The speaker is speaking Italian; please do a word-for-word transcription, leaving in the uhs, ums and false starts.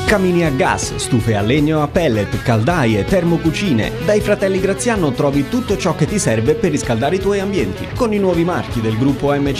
Camini a gas, stufe a legno a pellet, caldaie, termocucine. Dai fratelli Graziano trovi tutto ciò che ti serve per riscaldare i tuoi ambienti. Con i nuovi marchi del gruppo M C